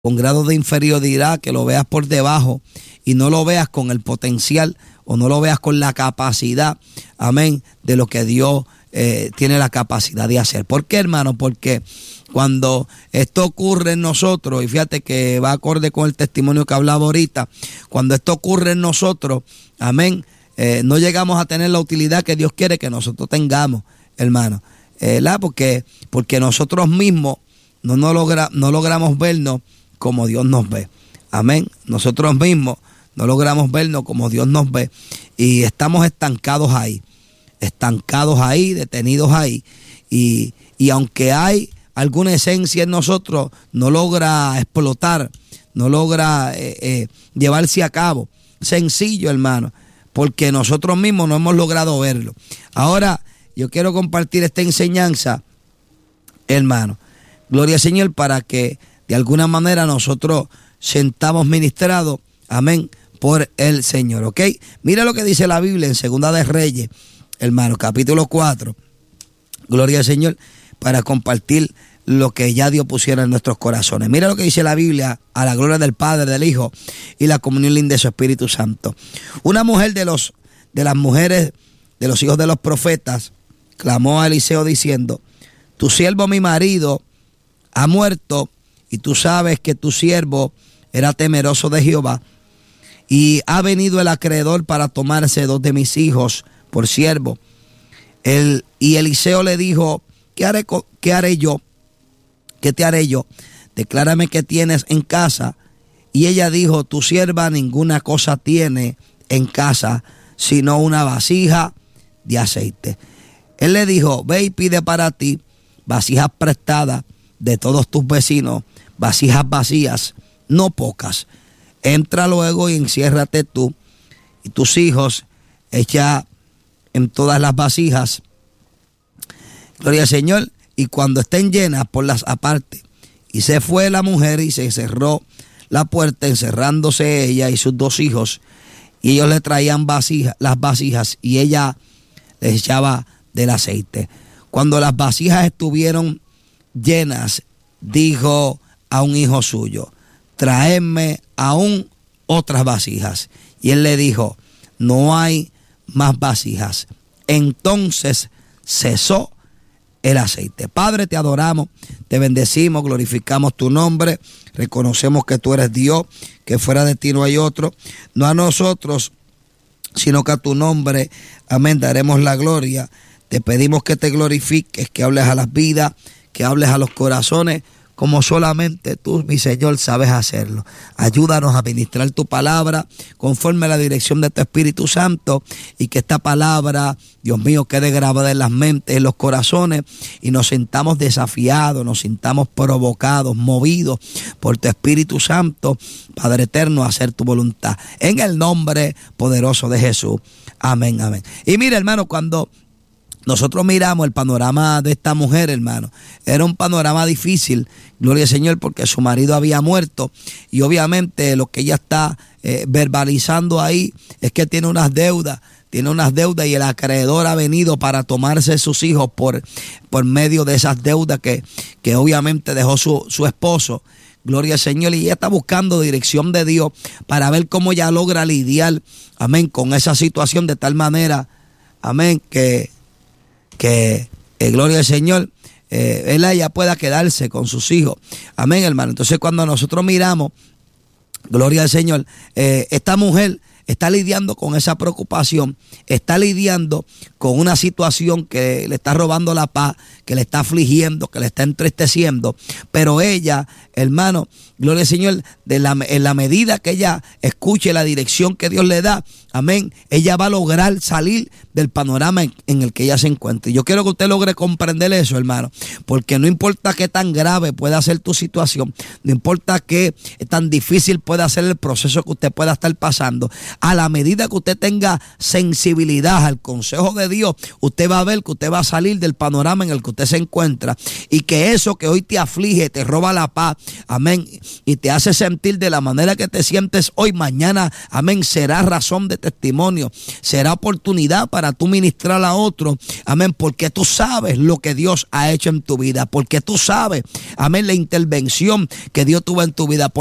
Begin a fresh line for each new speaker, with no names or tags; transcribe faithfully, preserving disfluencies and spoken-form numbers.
con grado de inferioridad, que lo veas por debajo y no lo veas con el potencial o no lo veas con la capacidad, amén, de lo que Dios eh, tiene la capacidad de hacer. ¿Por qué, hermano? Porque cuando esto ocurre en nosotros, y fíjate que va acorde con el testimonio que hablaba ahorita, cuando esto ocurre en nosotros, amén, eh, no llegamos a tener la utilidad que Dios quiere que nosotros tengamos, hermano, eh, ¿la? Porque, porque nosotros mismos no, no, logra, no logramos vernos como Dios nos ve, amén. Nosotros mismos no logramos vernos como Dios nos ve y estamos estancados ahí, estancados ahí, detenidos ahí, y, y aunque hay alguna esencia en nosotros, no logra explotar, no logra eh, eh, llevarse a cabo. Sencillo, hermano, porque nosotros mismos no hemos logrado verlo. Ahora, yo quiero compartir esta enseñanza, hermano, gloria al Señor, para que de alguna manera nosotros sentamos ministrados, amén, por el Señor, ¿ok? Mira lo que dice la Biblia en Segunda de Reyes, hermano, capítulo cuatro, gloria al Señor, para compartir lo que ya Dios pusiera en nuestros corazones. Mira lo que dice la Biblia, a la gloria del Padre, del Hijo y la comunión linda de su Espíritu Santo. Una mujer de los de las mujeres de los hijos de los profetas clamó a Eliseo diciendo: tu siervo mi marido ha muerto, y tú sabes que tu siervo era temeroso de Jehová, y ha venido el acreedor para tomarse dos de mis hijos por siervo. El, y Eliseo le dijo: ¿Qué haré, qué haré yo? ¿Qué te haré yo? Declárame qué tienes en casa. Y ella dijo: tu sierva ninguna cosa tiene en casa, sino una vasija de aceite. Él le dijo: ve y pide para ti vasijas prestadas de todos tus vecinos, vasijas vacías, no pocas. Entra luego y enciérrate tú y tus hijos, echa en todas las vasijas, gloria al Señor, y cuando estén llenas, ponlas aparte. Y se fue la mujer y se cerró la puerta, encerrándose ella y sus dos hijos, y ellos le traían vasijas, las vasijas, y ella les echaba del aceite. Cuando las vasijas estuvieron llenas, dijo a un hijo suyo: traedme aún otras vasijas. Y él le dijo: no hay más vasijas. Entonces cesó el aceite. Padre, te adoramos, te bendecimos, glorificamos tu nombre, reconocemos que tú eres Dios, que fuera de ti no hay otro, no a nosotros, sino que a tu nombre, amén, daremos la gloria. Te pedimos que te glorifiques, que hables a las vidas, que hables a los corazones, como solamente tú, mi Señor, sabes hacerlo. Ayúdanos a ministrar tu palabra conforme a la dirección de tu Espíritu Santo, y que esta palabra, Dios mío, quede grabada en las mentes, en los corazones, y nos sintamos desafiados, nos sintamos provocados, movidos por tu Espíritu Santo, Padre eterno, a hacer tu voluntad. En el nombre poderoso de Jesús. Amén, amén. Y mira, hermano, cuando nosotros miramos el panorama de esta mujer, hermano, era un panorama difícil, gloria al Señor, porque su marido había muerto, y obviamente lo que ella está eh, verbalizando ahí es que tiene unas deudas, tiene unas deudas y el acreedor ha venido para tomarse sus hijos por, por medio de esas deudas que, que obviamente dejó su, su esposo. Gloria al Señor, y ella está buscando dirección de Dios para ver cómo ella logra lidiar, amén, con esa situación de tal manera, amén, que que, eh, gloria al Señor, eh, él ella pueda quedarse con sus hijos. Amén, hermano. Entonces, cuando nosotros miramos, gloria al Señor, eh, esta mujer está lidiando con esa preocupación, está lidiando con una situación que le está robando la paz, que le está afligiendo, que le está entristeciendo, pero ella, hermano, gloria al Señor, de la, en la medida que ella escuche la dirección que Dios le da, amén, ella va a lograr salir del panorama en, en el que ella se encuentra. Y yo quiero que usted logre comprender eso, hermano, porque no importa qué tan grave pueda ser tu situación, no importa qué tan difícil pueda ser el proceso que usted pueda estar pasando, A la medida que usted tenga sensibilidad al consejo de Dios, usted va a ver que usted va a salir del panorama en el que usted se encuentra, y que eso que hoy te aflige, te roba la paz, amén, y te hace sentir de la manera que te sientes hoy, mañana, amén, será razón de testimonio, será oportunidad para tú ministrar a otro, amén, porque tú sabes lo que Dios ha hecho en tu vida, porque tú sabes, amén, la intervención que Dios tuvo en tu vida.